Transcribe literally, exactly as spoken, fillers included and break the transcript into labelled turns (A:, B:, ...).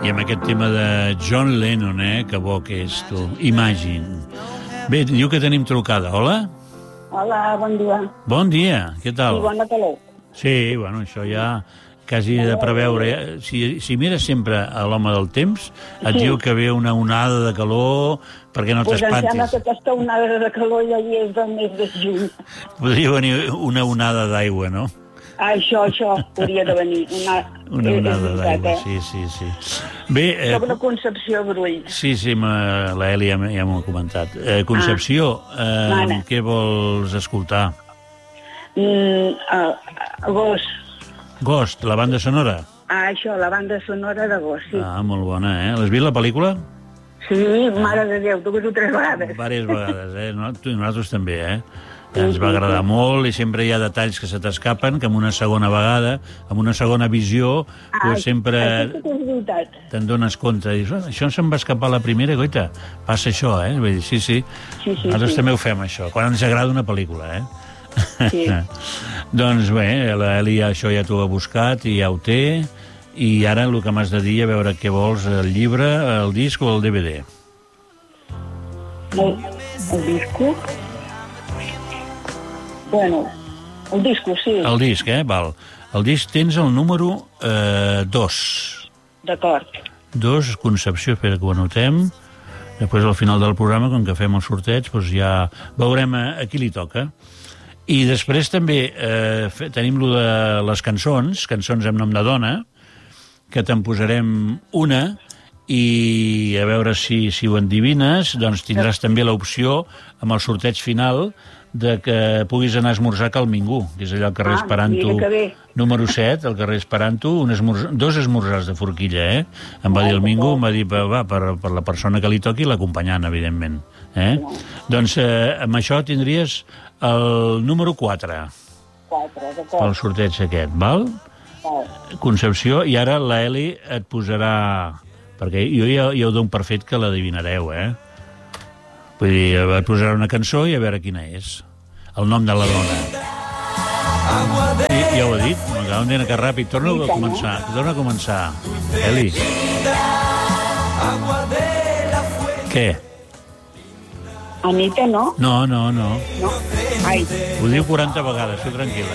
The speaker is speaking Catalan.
A: I amb aquest tema de John Lennon, eh? Que bo que és, tu. Imagine. Bé, diu que tenim trucada. Hola?
B: Hola, bon dia.
A: Bon dia, què tal?
B: I bona calor.
A: Sí, bueno, això ja quasi de preveure. Si, si mires sempre a l'home del temps, et
B: Sí.
A: diu que ve una onada de calor perquè no
B: Pues em sembla
A: t'espantis.
B: que aquesta onada de calor ja hi és del mes de juny.
A: Podria venir una onada d'aigua, no?
B: Ah, això, això, hauria de venir. Una,
A: Una
B: és
A: onada
B: veritat,
A: d'aigua,
B: eh?
A: sí, sí, sí. Bé, eh,
B: Sobre Concepció Brull.
A: sí, sí, m'ha- la Eli ja, m- ja m'ho ha comentat. Eh, Concepció, eh,
B: Mana.
A: què vols escoltar?
B: Mm, uh, Agost.
A: Ghost, la banda sonora?
B: Ah, això, la banda sonora d'Agost, sí.
A: Ah, molt bona, eh? L'has vist, la pel·lícula?
B: Sí, mare de Déu, tu que tres vegades.
A: Vàries vegades, eh? No, tu, nosaltres també, eh?
B: Sí,
A: Ens va
B: sí,
A: agradar
B: sí.
A: molt i sempre hi ha detalls que se t'escapen, que amb una segona vegada, amb una segona visió,
B: Ah,
A: pues sempre
B: aquesta és veritat.
A: te'n dones compte. Dius, "Ah, això se'm va escapar la primera, goita, passa això, eh? Vull dir, sí, sí,
B: Sí, sí,
A: nosaltres
B: sí.
A: també ho fem, això, quan ens agrada una pel·lícula, eh?
B: Sí.
A: Doncs bé, l'Eli això ja t'ho ha buscat i ja ho té, i ara el que m'has de dir, a veure què vols, el llibre, el disc o el D V D?
B: El, el disco? Bueno, el disco, sí.
A: El disc, eh? Val. El disc tens el número eh, dos.
B: D'acord.
A: Dos, Concepció, espera que ho anotem. Després, al final del programa, com que fem el sorteig, doncs ja veurem a, a qui li toca. I després també eh, fe, tenim lo de les cançons, cançons amb nom de dona, que te'n posarem una, i a veure si, si ho endivines, doncs tindràs també l'opció, amb el sorteig final, de que puguis anar a esmorzar a Cal Mingú, que és allà al carrer
B: Ah,
A: Esperanto,
B: mira que bé.
A: número set, al carrer Esperanto, un esmorz... dos esmorzars de forquilla, eh? Em va dir el Mingú, em va dir, va, per, per la persona que li toqui, l'acompanyant, evidentment. Eh? Doncs eh, amb això tindries el número quatre,
B: Quatre,
A: pel
B: d'acord.
A: sorteig aquest, val?
B: Val.
A: Concepció, i ara la Eli et posarà... Perquè jo ja, ja ho dono per fet que l'adivinareu, eh? Vull dir, et posarà una cançó i a veure quina és. El nom de la dona. I, ja ho he dit, m'acabem d'anar que ràpid. Torna a començar, torna a començar. Eli. Què?
B: Anita, no?
A: No, no, no.
B: No. Ai,
A: Ho diu quaranta vegades, tu tranquil·la.